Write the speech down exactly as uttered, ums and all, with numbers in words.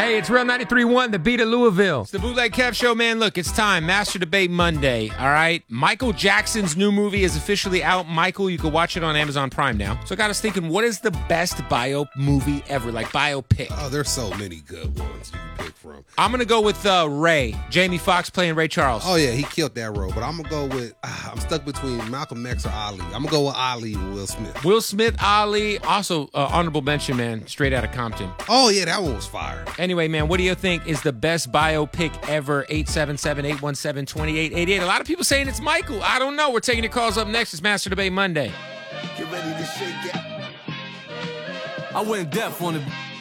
Hey, it's Real ninety-three point one, the beat of Louisville. It's the Bootleg Kev Show, man. Look, it's time. Master Debate Monday, all right? Michael Jackson's new movie is officially out. Michael, you can watch it on Amazon Prime now. So I got us thinking, what is the best bio movie ever? Like, biopic. Oh, there's so many good ones you can pick from. I'm going to go with uh, Ray. Jamie Foxx playing Ray Charles. Oh, yeah, he killed that role. But I'm going to go with, uh, I'm stuck between Malcolm X or Ali. I'm going to go with Ali and Will Smith. Will Smith, Ali. Also, uh, honorable mention, man, straight out of Compton. Oh, yeah, that one was fire. Anyway, man, what do you think is the best biopic ever? eight seven seven, eight one seven, two eight eight eight. A lot of people saying it's Michael. I don't know. We're taking your calls up next. It's Master Debate Monday. Get ready to shake it. I went deaf on it.